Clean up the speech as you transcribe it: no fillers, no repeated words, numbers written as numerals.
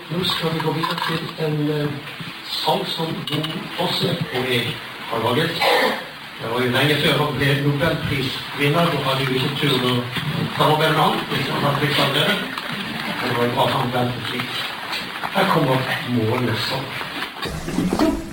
Nå skal vi gå videre til en sang som Jon Fosse og jeg har laget. Det var jo lenge før han ble Nobelprisvinner, og hadde jo ikke tur å samarbeide med han, hvis han hadde blitt allerede. Det var jo bare han ventet litt. Her kommer Månesang.